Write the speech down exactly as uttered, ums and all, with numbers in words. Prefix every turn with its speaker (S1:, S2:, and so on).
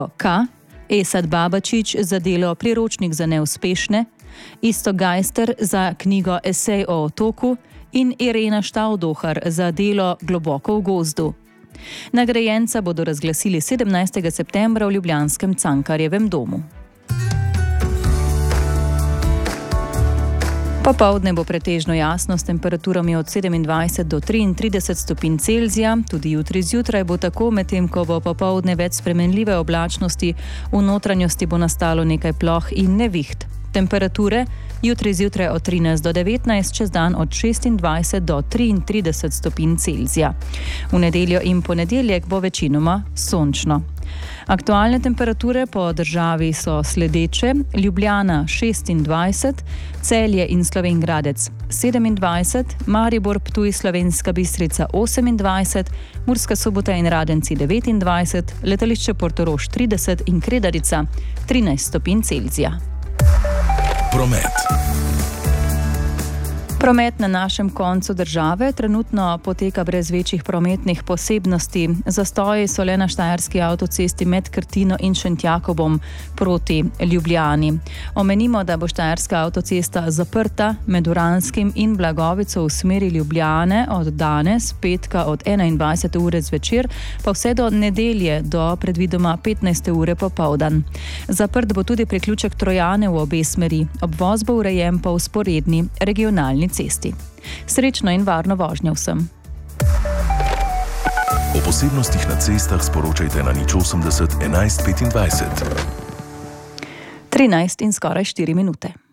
S1: K, Esad Babačič za delo Priročnik za neuspešne, Isto Gajster za knjigo Esej o otoku in Irena Štavdohar za delo Globoko v gozdu. Nagrajenca bodo razglasili sedemnajstega septembra v ljubljanskem Cankarjevem domu. Popoldne bo pretežno jasno s temperaturami od sedemindvajset do triintrideset stopinj Celzija. Tudi jutri zjutraj bo tako, medtem ko bo popoldne več spremenljive oblačnosti, v notranjosti bo nastalo nekaj ploh in neviht. Temperature jutri zjutraj od trinajst do devetnajst, čez dan od šestindvajset do triintrideset stopinj Celzija. V nedeljo in ponedeljek bo večinoma sončno. Aktualne temperature po državi so sledeče: Ljubljana šestindvajset, Celje in Slovenj Gradec sedemindvajset, Maribor, Ptuj, Slovenska Bistrica osemindvajset, Murska Sobota in Radenci devetindvajset, letališče Portorož trideset in Kredarica trinajst stopinj Celzija.
S2: Promet.
S1: Promet na našem koncu države trenutno poteka brez večjih prometnih posebnosti. Zastoji so le na štajerski avtocesti med Krtino in Šentjakobom proti Ljubljani. Omenimo, da bo štajerska avtocesta zaprta med Uranskim in Blagovico v smeri Ljubljane od danes, petka od enaindvajsete ure zvečer, pa vse do nedelje do predvidoma petnajste ure popoldan. Zaprt bo tudi priključek Trojane v obe smeri. Obvoz bo urejen po vzporedni regionalni cesti. Srečno in varno vožnjo vsem.
S2: O posebnostih na cestah sporočajte na nič osemdeset enajst petindvajset.
S1: trinajst in skoraj štiri minute.